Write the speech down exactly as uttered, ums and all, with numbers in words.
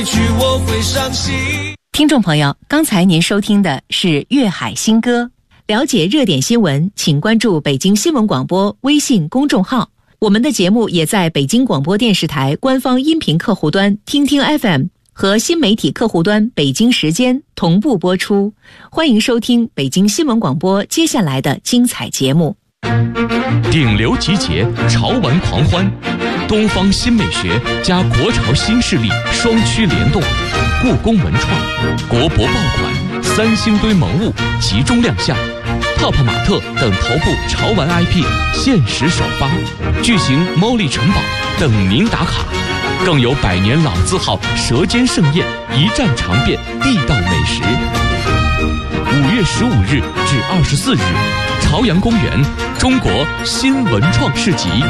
我会伤心。 听众朋友，刚才您收听的是粤海新歌。了解热点新闻，请关注北京新闻广播微信公众号。我们的节目也在北京广播电视台官方音频客户端听听 F M 和新媒体客户端北京时间同步播出。欢迎收听北京新闻广播接下来的精彩节目。 顶流集结，潮玩狂欢，东方新美学加国潮新势力双驱联动，故宫文创、国博爆款、三星堆萌物集中亮相，泡泡玛特等头部潮玩 I P 限时首发，巨型猫力城堡等您打卡，更有百年老字号舌尖盛宴，一战尝遍地道美食。五月十五日至二十四日，朝阳公园中国新文创市集